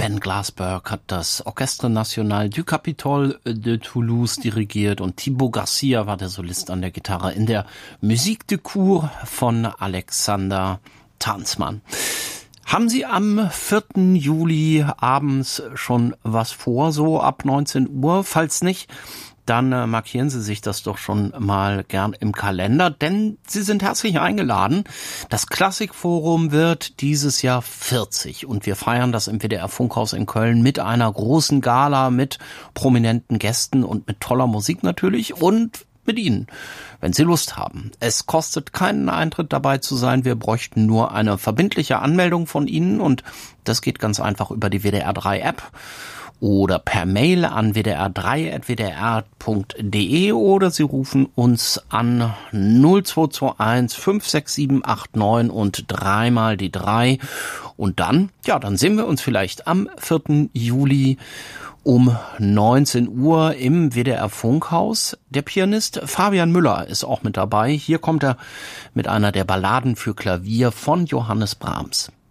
Ben Glasberg hat das Orchestre National du Capitole de Toulouse dirigiert und Thibaut Garcia war der Solist an der Gitarre in der Musique de Cour von Alexander Tanzmann. Haben Sie am 4. Juli abends schon was vor, so ab 19 Uhr? Falls nicht, dann markieren Sie sich das doch schon mal gern im Kalender, denn Sie sind herzlich eingeladen. Das Klassikforum wird dieses Jahr 40 und wir feiern das im WDR Funkhaus in Köln mit einer großen Gala, mit prominenten Gästen und mit toller Musik natürlich und mit Ihnen, wenn Sie Lust haben. Es kostet keinen Eintritt dabei zu sein. Wir bräuchten nur eine verbindliche Anmeldung von Ihnen und das geht ganz einfach über die WDR 3 App oder per Mail an wdr3@wdr.de oder Sie rufen uns an 0221 56789 und 3 mal die 3 und dann sehen wir uns vielleicht am 4. Juli um 19 Uhr im WDR Funkhaus. Der Pianist Fabian Müller ist auch mit dabei. Hier kommt er mit einer der Balladen für Klavier von Johannes Brahms.